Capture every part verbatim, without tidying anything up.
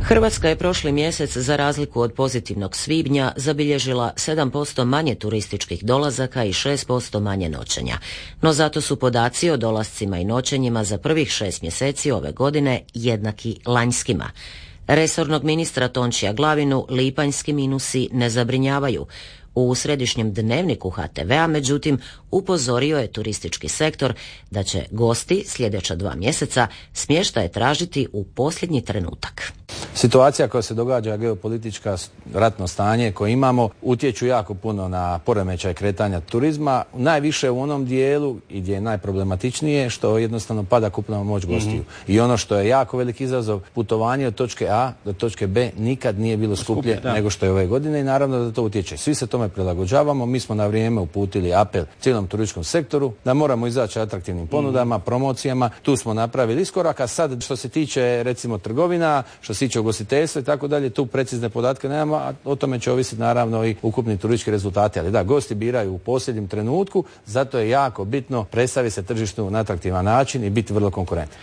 Hrvatska je prošli mjesec, za razliku od pozitivnog svibnja, zabilježila sedam posto manje turističkih dolazaka i šest posto manje noćenja. No zato su podaci o dolascima i noćenjima za prvih šest mjeseci ove godine jednaki lanjskima. Resornog ministra Tončija Glavinu lipanjski minusi ne zabrinjavaju. U središnjem dnevniku ha te vea, međutim, upozorio je turistički sektor da će gosti sljedeća dva mjeseca smještaje tražiti u posljednji trenutak. Situacija koja se događa, geopolitička, ratno stanje koje imamo, utječu jako puno na poremećaj kretanja turizma, najviše u onom dijelu i gdje je najproblematičnije što jednostavno pada kupovna moć gostiju. Mm-hmm. I ono što je jako veliki izazov, putovanje od točke A do točke B nikad nije bilo skuplje Skuplje, nego što je ove godine i naravno da to utječe. Svi se tome prilagođavamo, mi smo na vrijeme uputili apel cijelom turističkom sektoru da moramo izaći atraktivnim ponudama, mm-hmm. promocijama, tu smo napravili iskorak, a sad što se tiče recimo trgovina, što se tiče ugostiteljstva i tako dalje, tu precizne podatke nemamo, a o tome će ovisiti naravno i ukupni turistički rezultati. Ali da, gosti biraju u posljednjem trenutku, zato je jako bitno predstaviti se tržištu na atraktivan način i biti vrlo konkurentan.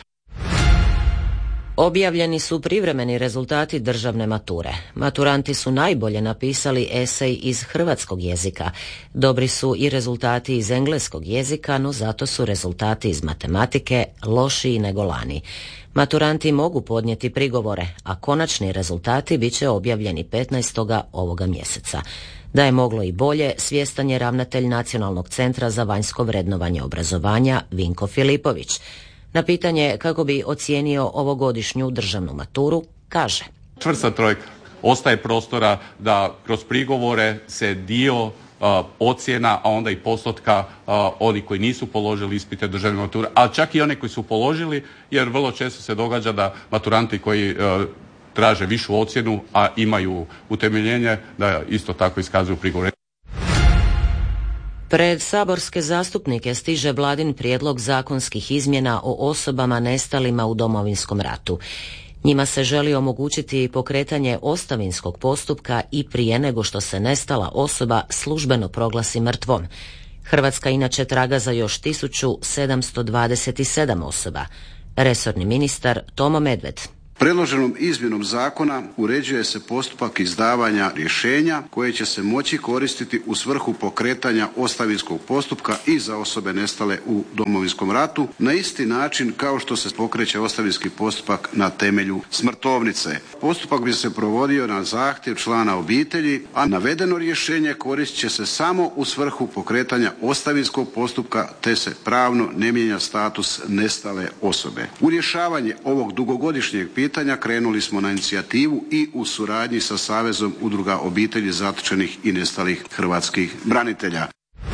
Objavljeni su privremeni rezultati državne mature. Maturanti su najbolje napisali esej iz hrvatskog jezika. Dobri su i rezultati iz engleskog jezika, no zato su rezultati iz matematike lošiji nego lani. Maturanti mogu podnijeti prigovore, a konačni rezultati bit će objavljeni petnaestog ovoga mjeseca. Da je moglo i bolje, svjestan je ravnatelj Nacionalnog centra za vanjsko vrednovanje obrazovanja Vinko Filipović. Na pitanje kako bi ocijenio ovogodišnju državnu maturu, kaže: Čvrsta trojka. Ostaje prostora da kroz prigovore se dio uh, ocjena, a onda i postotka uh, oni koji nisu položili ispite državne mature, a čak i oni koji su položili, jer vrlo često se događa da maturanti koji uh, traže višu ocjenu, a imaju utemeljenje, da isto tako iskazuju prigovore. Pred saborske zastupnike stiže Vladin prijedlog zakonskih izmjena o osobama nestalima u Domovinskom ratu. Njima se želi omogućiti pokretanje ostavinskog postupka i prije nego što se nestala osoba službeno proglasi mrtvom. Hrvatska inače traga za još tisuću sedamsto dvadeset sedam osoba. Resorni ministar Tomo Medved: Predloženom izmjenom zakona uređuje se postupak izdavanja rješenja koje će se moći koristiti u svrhu pokretanja ostavinskog postupka i za osobe nestale u Domovinskom ratu na isti način kao što se pokreće ostavinski postupak na temelju smrtovnice. Postupak bi se provodio na zahtjev člana obitelji, a navedeno rješenje koristit će se samo u svrhu pokretanja ostavinskog postupka te se pravno ne mijenja status nestale osobe. U rješavanje ovog dugogodišnjeg pitanja pitanja krenuli smo na inicijativu i u suradnji sa Savezom udruga obitelji zatočenih i nestalih hrvatskih branitelja.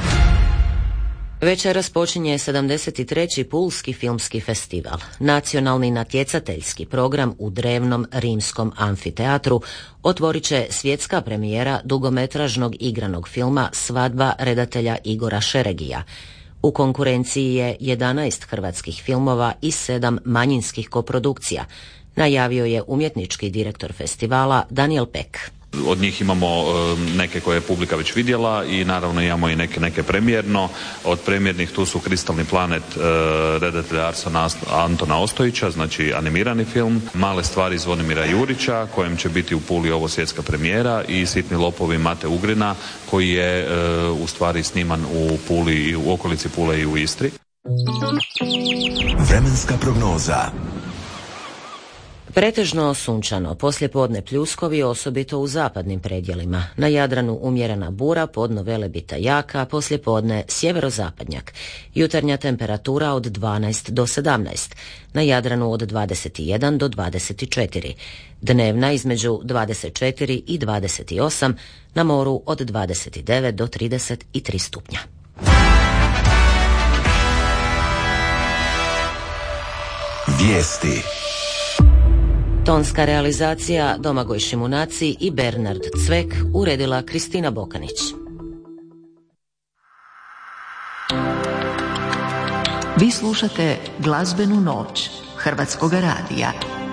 Večeras počinje sedamdeset treći Pulski filmski festival. Nacionalni natjecateljski program u drevnom rimskom amfiteatru otvorit će svjetska premijera dugometražnog igranog filma Svadba redatelja Igora Šeregija. U konkurenciji je jedanaest hrvatskih filmova i sedam manjinskih koprodukcija, najavio je umjetnički direktor festivala Daniel Pek. Od njih imamo neke koje je publika već vidjela i naravno imamo i neke, neke premijerno. Od premijernih tu su Kristalni planet redatelja Arsena Antona Ostojića, znači animirani film, Male stvari Zvonimira Jurića, kojem će biti u Puli ovo svjetska premijera, i Sitni lopovi Mate Ugrina, koji je u stvari sniman u Puli i u okolici Pule i u Istri. Vremenska prognoza. Pretežno sunčano, poslijepodne pljuskovi, osobito u zapadnim predjelima. Na Jadranu umjerena bura, podno Velebita jaka, poslijepodne sjeverozapadnjak. Jutarnja temperatura od dvanaest do sedamnaest, na Jadranu od dvadeset jedan do dvadeset četiri. Dnevna između dvadeset četiri i dvadeset osam, na moru od dvadeset devet do trideset tri stupnja. Vijesti. Tonska realizacija Domagoj Šimunaci i Bernard Cvek, uredila Kristina Bokanić. Vi slušate Glazbenu noć Hrvatskoga radija.